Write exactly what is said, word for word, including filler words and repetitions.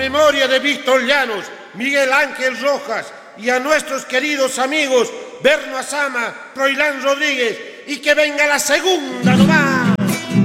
memoria de Víctor Llanos, Miguel Ángel Rojas y a nuestros queridos amigos Berno Asama, Froilán Rodríguez, y que venga la segunda.